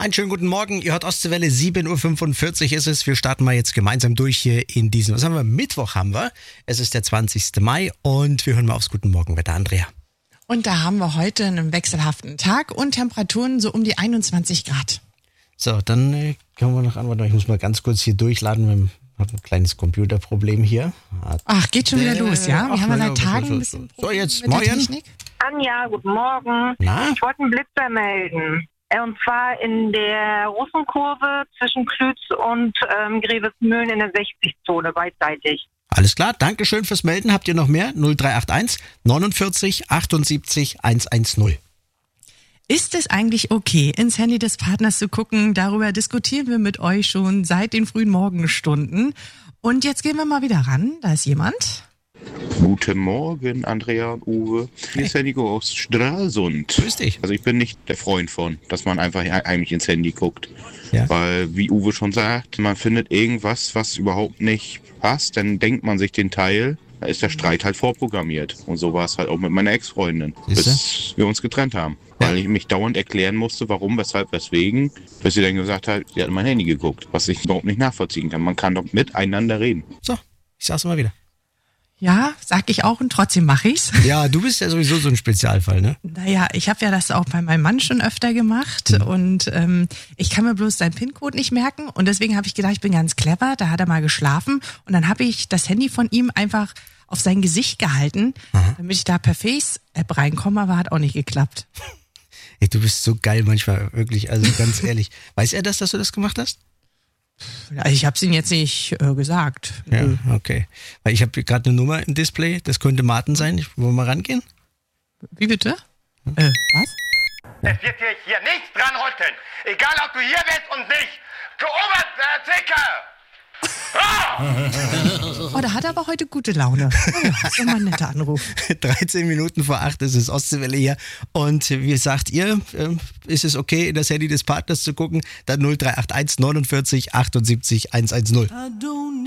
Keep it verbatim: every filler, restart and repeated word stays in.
Einen schönen guten Morgen, ihr hört Ostseewelle, sieben Uhr fünfundvierzig ist es. Wir starten mal jetzt gemeinsam durch hier in diesem, was haben wir, Mittwoch haben wir. Es ist der zwanzigsten Mai und wir hören mal aufs Guten Morgenwetter, Andrea. Und da haben wir heute einen wechselhaften Tag und Temperaturen so um die einundzwanzig Grad. So, dann äh, können wir noch antworten. Ich muss mal ganz kurz hier durchladen. Ich habe ein kleines Computerproblem hier. Ach, geht schon wieder los, ja? Wir Ach, haben ja na, seit Tagen so, ein so, bisschen so, jetzt, mit der morgen. Technik. Anja, guten Morgen. Na? Ich wollte einen Blitzer melden. Äh, Und zwar in der Russenkurve zwischen Klütz und ähm, Grevesmühlen in der sechzig-Zone, beidseitig. Alles klar, danke schön fürs Melden. Habt ihr noch mehr? null drei acht eins neunundvierzig achtundsiebzig hundertzehn. Ist es eigentlich okay, ins Handy des Partners zu gucken? Darüber diskutieren wir mit euch schon seit den frühen Morgenstunden. Und jetzt gehen wir mal wieder ran. Da ist jemand. Guten Morgen, Andrea und Uwe. Hier ist Herr Nico aus Stralsund. Grüß dich. Also ich bin nicht der Freund von, dass man einfach heimlich ins Handy guckt. Ja. Weil, wie Uwe schon sagt, man findet irgendwas, was überhaupt nicht passt, dann denkt man sich den Teil, da ist der Streit halt vorprogrammiert. Und so war es halt auch mit meiner Ex-Freundin, Siehste? bis wir uns getrennt haben. Ja. Weil ich mich dauernd erklären musste, warum, weshalb, weswegen, bis sie dann gesagt hat, sie hat in mein Handy geguckt, was ich überhaupt nicht nachvollziehen kann. Man kann doch miteinander reden. So, ich sag's mal wieder. Ja, sag ich auch und trotzdem mache ich's. Ja, du bist ja sowieso so ein Spezialfall, ne? Naja, ich habe ja das auch bei meinem Mann schon öfter gemacht Mhm. und ähm, ich kann mir bloß seinen PIN-Code nicht merken und deswegen habe ich gedacht, ich bin ganz clever, da hat er mal geschlafen und dann habe ich das Handy von ihm einfach auf sein Gesicht gehalten, Aha. damit ich da per Face-App reinkomme, aber hat auch nicht geklappt. Ey, du bist so geil manchmal, wirklich, also ganz ehrlich. Weiß er das, dass du das gemacht hast? Ja, ich habe es ihm jetzt nicht äh, gesagt. Ja, okay. Weil ich habe gerade eine Nummer im Display, das könnte Martin sein. Wollen wir mal rangehen? Wie bitte? Äh, was? Es wird dir hier nichts dran rütteln. Egal, ob du hier bist und nicht. Du Oberzicke! Oh, da hat er aber heute gute Laune. Oh, ja, ist immer ein netter Anruf. dreizehn Minuten vor acht ist es Ostseewelle hier. Und wie sagt ihr, ähm, ist es okay, in das Handy des Partners zu gucken? Dann null drei acht eins neunundvierzig achtundsiebzig hundertzehn.